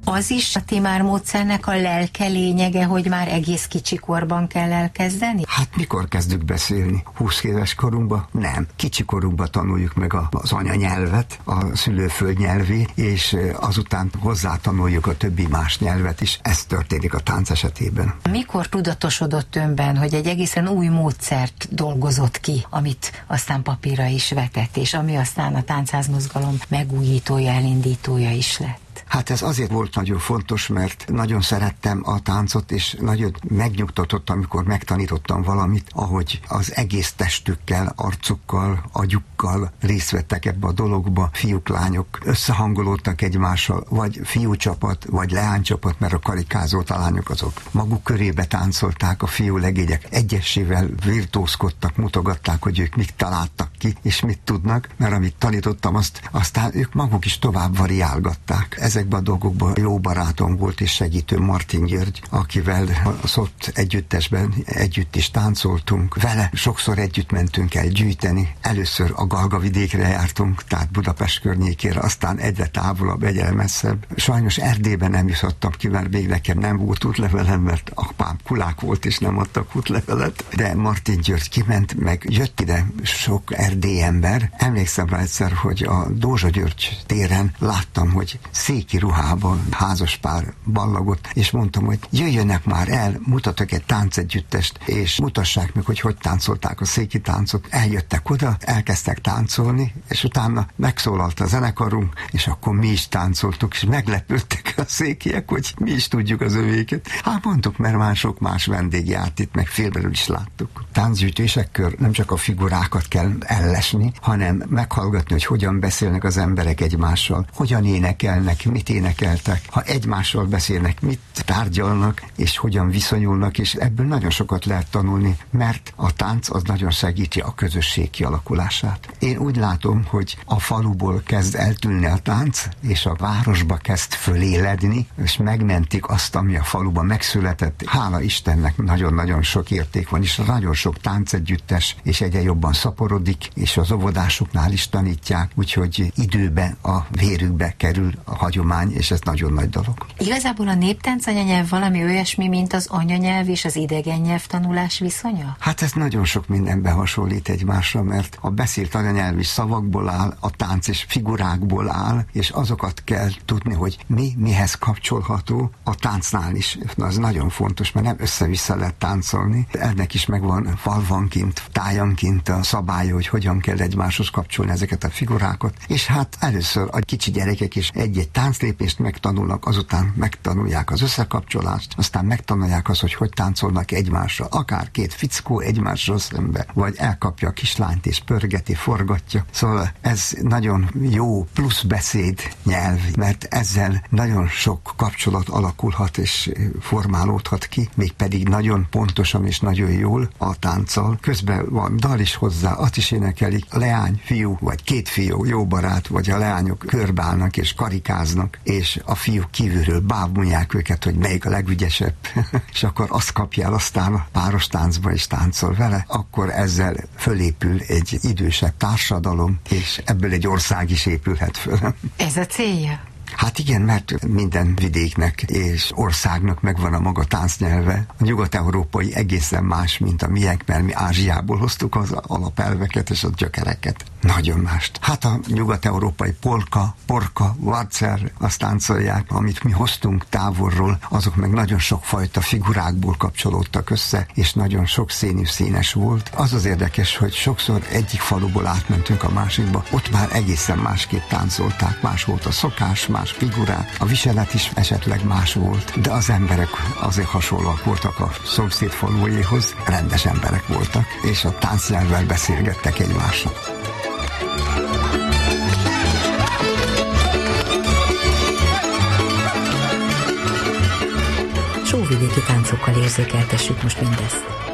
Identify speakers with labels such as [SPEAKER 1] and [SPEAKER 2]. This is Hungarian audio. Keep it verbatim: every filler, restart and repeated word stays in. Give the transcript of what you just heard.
[SPEAKER 1] az is a Timár módszernek a lelke lényege, hogy már egész kicsikorban kell elkezdeni?
[SPEAKER 2] Hát mikor kezdünk beszélni? húsz éves korunkban? Nem. Kicsikorukban tanuljuk meg a, az anyanyelvet, a szülőföld nyelvét, és azután hozzátanuljuk a többi más nyelvet is. Ez történik a tánc esetében.
[SPEAKER 1] Mikor tudatosodott önben, hogy egy egészen új módszert dolgozott ki, amit aztán papírra is vetett, és ami aztán a táncházmozgalom megújítója, elindítója is lett?
[SPEAKER 2] Hát ez azért volt nagyon fontos, mert nagyon szerettem a táncot, és nagyon megnyugtatott, amikor megtanítottam valamit, ahogy az egész testükkel, arcukkal, agyukkal részt vettek ebbe a dologba. Fiúk, lányok összehangolódtak egymással, vagy fiúcsapat, vagy leánycsapat, mert a karikázó lányok azok maguk körébe táncolták, a fiú legények egyesével virtózkodtak, mutogatták, hogy ők mit találtak ki, és mit tudnak, mert amit tanítottam, azt aztán ők maguk is tovább variálgatták. Ezekben a dolgokban jó barátom volt és segítő Martin György, akivel az ott együttesben együtt is táncoltunk. Vele sokszor együtt mentünk el gyűjteni. Először a Galgavidékre jártunk, tehát Budapest környékére, aztán egyre távolabb, egyre messzebb. Sajnos Erdélyben nem jutottam ki, mert még nekem nem volt útlevelem, mert apám kulák volt és nem adtak útlevelet. De Martin György kiment, meg jött ide sok erdélyi ember. Emlékszem rá egyszer, hogy a Dózsa György téren láttam, hogy széki ruhában házaspár ballagott, és mondtam, hogy jöjjönek már el, mutatok egy táncegyüttest, és mutassák meg, hogy hogy táncolták a széki táncot. Eljöttek oda, elkezdtek táncolni, és utána megszólalt a zenekarunk, és akkor mi is táncoltuk, és meglepődtek a székiek, hogy mi is tudjuk az övéket. Hát mondtuk, mert már sok más vendég járt itt, meg félbelül is láttuk. Táncgyűjtésekkor nem csak a figurákat kell ellesni, hanem meghallgatni, hogy hogyan beszélnek az emberek egymással, hogyan énekelnek, mit énekeltek, ha egymással beszélnek, mit tárgyalnak, és hogyan viszonyulnak, és ebből nagyon sokat lehet tanulni, mert a tánc az nagyon segíti a közösség kialakulását. Én úgy látom, hogy a faluból kezd eltűnni a tánc, és a városba kezd föléledni, és megmentik azt, ami a faluban megszületett. Hála Istennek nagyon-nagyon sok érték van, és nagyon sok táncegyüttes, és egyre jobban szaporodik, és az óvodásoknál is tanítják, úgyhogy időben a vérükbe kerül a hagyomány, és ez nagyon nagy dolog.
[SPEAKER 1] Igazából a néptánc anyanyelv valami olyasmi, mint az anyanyelv és az idegen nyelv tanulás viszonya?
[SPEAKER 2] Hát ez nagyon sok mindenben hasonlít egymásra, mert a beszélt anyanyelv is szavakból áll, a tánc és figurákból áll, és azokat kell tudni, hogy mi mihez kapcsolható. A táncnál is, na, az nagyon fontos, mert nem össze-vissza lehet táncolni. Ennek is megvan falvanként, tájanként a szabálya, hogy hogyan kell egymáshoz kapcsolni ezeket a figurákat. És hát először a kicsi gyerekek is egy-egy tánclépést megtanulnak, azután megtanulják az összekapcsolást, aztán megtanulják azt, hogy hogy táncolnak egymásra, akár két fickó egymásra szembe, vagy elkapja a kislányt és pörgeti, forgatja. Szóval ez nagyon jó plusz beszéd nyelv, mert ezzel nagyon sok kapcsolat alakulhat és formálódhat ki, mégpedig nagyon pontosan és nagyon jól a tánccal. Közben van dal is hozzá, azt is énekelik, leány, fiú, vagy két fiú, jó barát, vagy a leányok körbeállnak és karikáznak, és a fiúk kívülről bábulják őket, hogy melyik a legügyesebb, és akkor azt kapjál aztán a páros táncba is táncol vele, akkor ezzel fölépül egy idősebb társadalom, és ebből egy ország is épülhet föl.
[SPEAKER 1] Ez a célja?
[SPEAKER 2] Hát igen, mert minden vidéknek és országnak megvan a maga táncnyelve. A nyugat-európai egészen más, mint a miénk, mert mi Ázsiából hoztuk az alapelveket és a gyökereket. Nagyon mást. Hát a nyugat-európai polka, porka, valcer, azt táncolják, amit mi hoztunk távolról, azok meg nagyon sokfajta figurákból kapcsolódtak össze, és nagyon sokszínű, színes volt. Az az érdekes, hogy sokszor egyik faluból átmentünk a másikba, ott már egészen másképp táncolták, más volt a szokás, más figurák, a viselet is esetleg más volt, de az emberek azért hasonlóak voltak a szomszéd faluéhoz, rendes emberek voltak, és a táncnyelvvel beszélgettek egymással.
[SPEAKER 1] Sóvidéki táncokkal érzékeltessük most mindezt.